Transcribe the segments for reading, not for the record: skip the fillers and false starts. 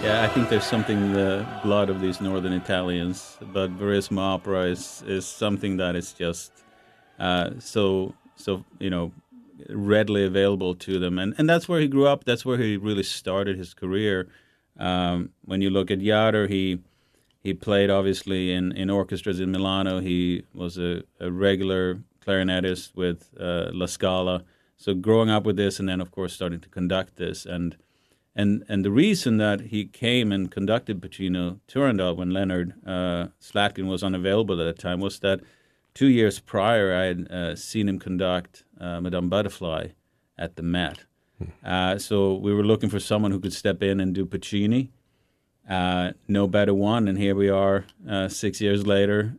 Yeah, I think there's something in the blood of these northern Italians, but Verismo opera is something that is just so readily available to them, and that's where he grew up. That's where he really started his career. When you look at Jader, he played obviously in orchestras in Milano. He was a regular clarinetist with La Scala. So growing up with this, and then of course starting to conduct this, and the reason that he came and conducted Pacino Turandot when Leonard Slatkin was unavailable at the time was that 2 years prior I had seen him conduct Madame Butterfly at the Met. So we were looking for someone who could step in and do Puccini. No better one, and here we are 6 years later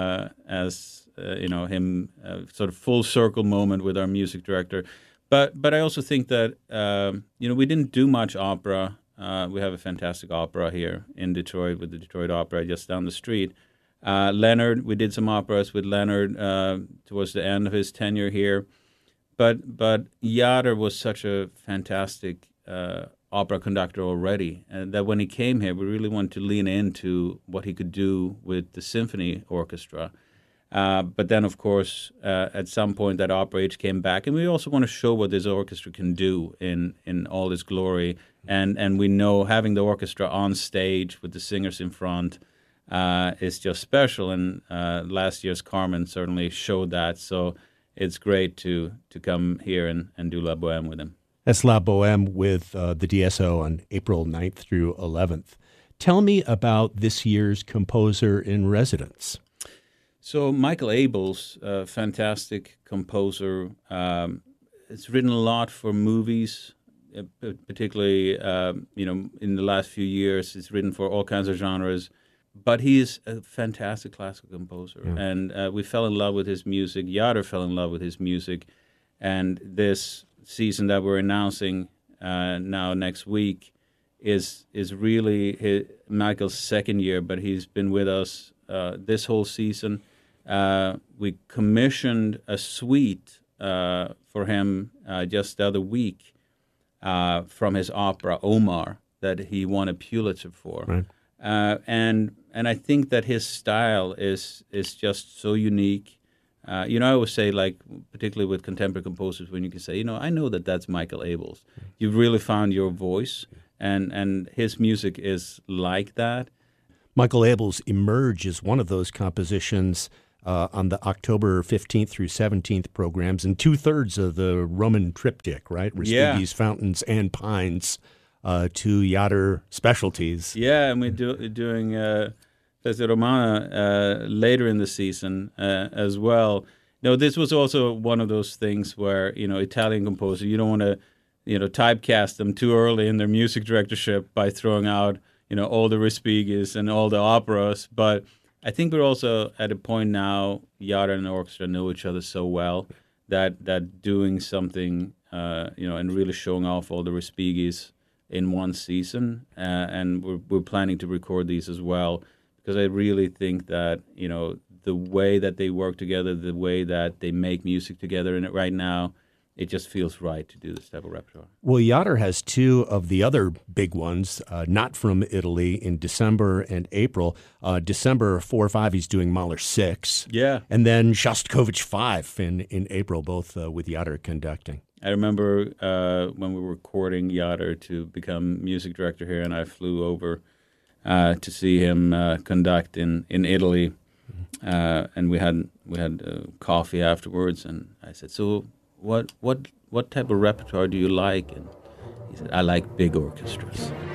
as him sort of full circle moment with our music director. But I also think that we didn't do much opera. We have a fantastic opera here in Detroit with the Detroit Opera just down the street. Leonard, we did some operas with Leonard towards the end of his tenure here. But Jader was such a fantastic opera conductor already, and that when he came here, we really wanted to lean into what he could do with the symphony orchestra. But then, of course, at some point, that opera age came back, and we also want to show what this orchestra can do in all its glory. And we know having the orchestra on stage with the singers in front is just special. And last year's Carmen certainly showed that. So it's great to come here and do La Bohème with him. That's La Bohème with the DSO on April 9th through 11th. Tell me about this year's composer in residence. So Michael Abels, a fantastic composer, has written a lot for movies, particularly in the last few years. He's written for all kinds of genres, but he is a fantastic classical composer, and we fell in love with his music. Jader fell in love with his music, and this season that we're announcing now next week is really Michael's second year, but he's been with us this whole season. We commissioned a suite for him just the other week from his opera Omar that he won a Pulitzer for, right. And I think that his style is just so unique. I always say, like, particularly with contemporary composers, when you can say, I know that's Michael Abels. You've really found your voice, and his music is like that. Michael Abels' Emerge is one of those compositions on the October 15th through 17th programs, and 2/3 of the Roman triptych, right? Respighi's, Fountains, and Pines, two Jader specialties. Yeah, and we're doing Festa Romana later in the season as well. This was also one of those things where, Italian composer, you don't want to, typecast them too early in their music directorship by throwing out all the Respighis and all the operas. But I think we're also at a point now, Jader and the orchestra know each other so well that doing something, and really showing off all the Respighis in one season. And we're planning to record these as well, because I really think that, the way that they work together, the way that they make music together, and right now, it just feels right to do this type of repertoire. Well, Jader has two of the other big ones, not from Italy, in December and April. December 4 or 5, he's doing Mahler 6. Yeah. And then Shostakovich 5 in April, both with Jader conducting. I remember when we were courting Jader to become music director here, and I flew over to see him conduct in Italy. And we had coffee afterwards, and I said, so what type of repertoire do you like? And he said, I like big orchestras.